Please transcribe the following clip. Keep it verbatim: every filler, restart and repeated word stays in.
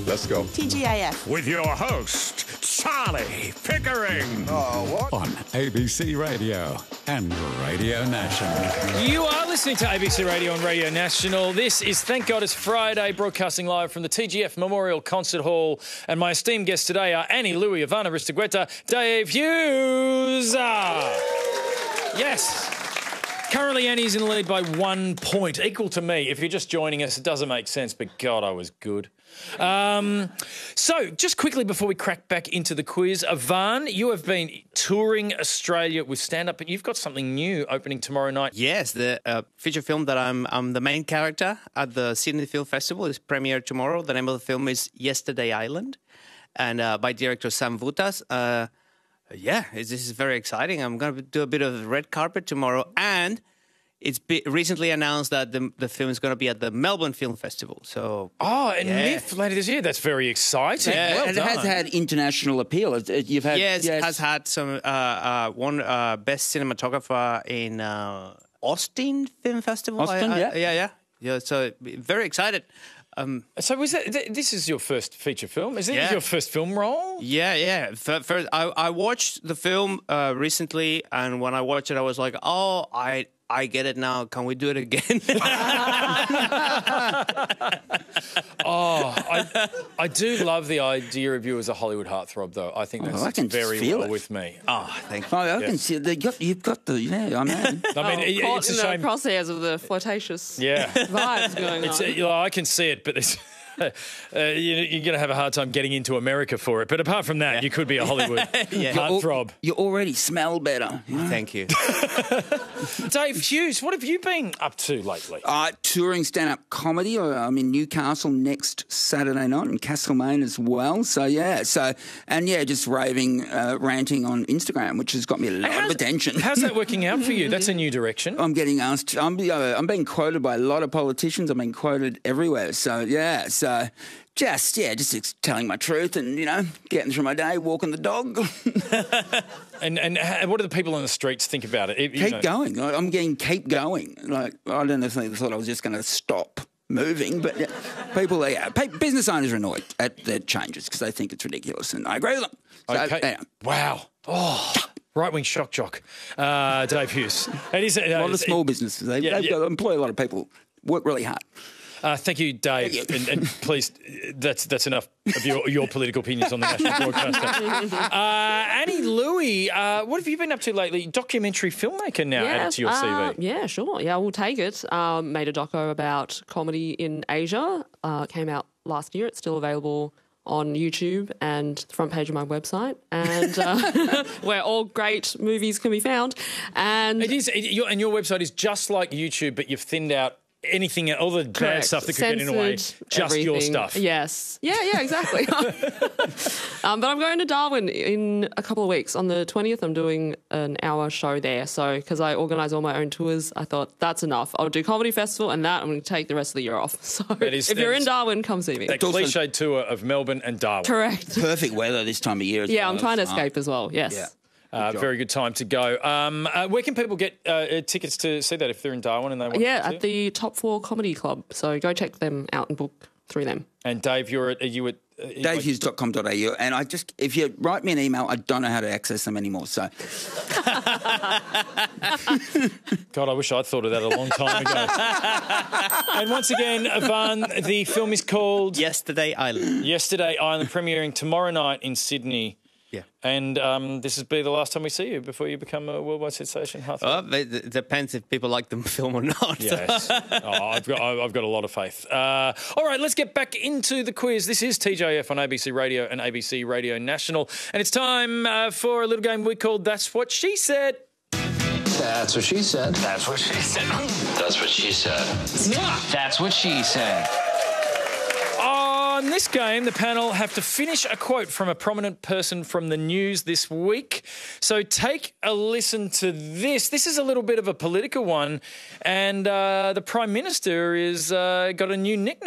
Let's go. T G I F. With your host, Charlie Pickering. Oh, what? On A B C Radio and Radio National. You are listening to A B C Radio and Radio National. This is Thank God It's Friday, broadcasting live from the T G F Memorial Concert Hall. And my esteemed guests today are Annie Louie, Ivana Ristagueta, Dave Hughes. Ah. Yes. Currently, Annie's in the lead by one point, equal to me. If you're just joining us, it doesn't make sense, but God, I was good. Um, so, just quickly before we crack back into the quiz, Ivan, you have been touring Australia with stand-up, but you've got something new opening tomorrow night. Yes, the uh, feature film that I'm, I'm the main character at the Sydney Film Festival is premiere tomorrow. The name of the film is Yesterday Island, and uh, by director Sam Vutas. Uh, yeah, it's, this is very exciting. I'm going to do a bit of red carpet tomorrow, and it's be- recently announced that the, the film is going to be at the Melbourne Film Festival. So, Oh, and yeah. M I F later this year. That's very exciting. Yeah. Well and done. it has had international appeal. It, it- you've had yes, it has had some uh, uh, one uh, best cinematographer in uh, Austin Film Festival. Austin, I- I- yeah. yeah, yeah, yeah. So very excited. Um, So was that, th- this is your first feature film? Is it Yeah. your first film role? Yeah, yeah. F- First, I, I watched the film uh, recently, and when I watched it, I was like, "Oh, I I get it now. Can we do it again?" Oh, I, I do love the idea of you as a Hollywood heartthrob, though. I think that's I can very feel well it. with me. oh, thank Oh, you. I can Yes. see that you've, you've got the yeah. I mean, I mean, oh, it- caught it's a in shame. the crosshairs of the flirtatious Yeah. vibes going It's, on. uh, you know, I can see it, but it's, uh, you, you're going to have a hard time getting into America for it. But apart from that, you could be a Hollywood heartthrob. you already smell better. You know? Thank you. Dave Hughes, what have you been up to lately? Uh, touring stand-up comedy. I- I'm in Newcastle next Saturday night, in Castlemaine as well. So yeah, so and yeah, just raving, uh, ranting on Instagram, which has got me a lot of How's- attention. How's that working out for you? That's a new direction. I'm getting asked. I'm, uh, I'm being quoted by a lot of politicians. I'm being quoted everywhere. So yeah, so just yeah, just ex- telling my truth and you know, getting through my day, walking the dog. And and ha- what do the people on the streets think about it? It- you keep know- going. Like, I'm getting keep going. Like I don't know if they thought I was just going to stop moving, but yeah, people, yeah, pe- business owners are annoyed at the changes because they think it's ridiculous, and I agree with them. So, Okay. yeah. Wow. Oh, right wing shock jock. Uh, Dave Hughes. It is, uh, A lot of it's- small businesses, they, Yeah, they've yeah. Got, employ a lot of people, work really hard. Uh, thank you, Dave. Thank you. And, and please, that's that's enough of your, your political opinions on the national broadcaster. Uh, Annie Louie, uh, what have you been up to lately? Documentary filmmaker now added to your C V. uh, yeah, sure. Yeah, we'll take it. Um, made a doco about comedy in Asia. Uh, came out last year. It's still available on YouTube and the front page of my website, and uh, where all great movies can be found. And It is, it, your, and your website is just like YouTube, but you've thinned out anything, all the bad Correct. stuff that could get in the way. Censored Just your everything. stuff. Yes. Yeah, yeah, exactly. um, but I'm going to Darwin in a couple of weeks. On the twentieth, I'm doing an hour show there. So, because I organise all my own tours, I thought that's enough. I'll do Comedy Festival and that I'm going to take the rest of the year off. So, is- if you're that in is- Darwin, come see me. That cliched tour of Melbourne and Darwin. Correct. Perfect weather this time of year. As Yeah, well. I'm trying to It's, uh, escape as well. Yes. Yeah. Uh, very good time to go. Um, uh, where can people get uh, tickets to see that if they're in Darwin and they want Yeah, to? at the Top Four Comedy Club. So go check them out and book through them. And Dave, you're at, are you at... Uh, dave hughes dot com dot a u, and I just if you write me an email, I don't know how to access them anymore. So God, I wish I'd thought of that a long time ago. And once again, Ivan, the film is called Yesterday Island. Yesterday Island, premiering tomorrow night in Sydney. Yeah. And um, this will be the last time we see you before you become a worldwide sensation. Heartthrob. Well, it it depends if people like the film or not. Yes. oh, I've got I've got a lot of faith. Uh, all right, let's get back into the quiz. This is T J F on A B C Radio and A B C Radio National, and it's time uh, for a little game we called That's What She Said. That's what she said. That's what she said. That's what she said. That's what she said. On this game, the panel have to finish a quote from a prominent person from the news this week. So take a listen to this. This is a little bit of a political one, and uh, the Prime Minister is uh, got a new nickname.